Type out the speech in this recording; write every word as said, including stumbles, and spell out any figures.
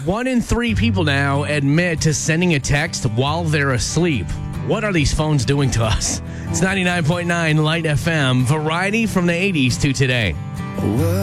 One in three people now admit to sending a text while they're asleep. What are these phones doing to us? It's ninety-nine point nine Light F M. Variety from the eighties to today.